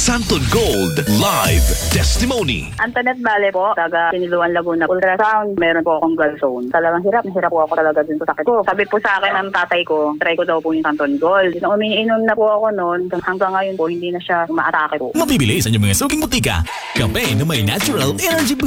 Santon Gold Live Testimony. Antoinette Vale po, taga Siniluan, Laguna. Ultrasound, meron po akong gallstone. Talagang hirap po ako talaga dun sa sakit ko. Sabi po sa akin ng tatay ko, try ko daw po yung Santon Gold. Nung umiinom na po ako noon, hanggang ngayon po, hindi na siya umaatake po. Mabibili sa inyong mga suking butika. Kape na may natural energy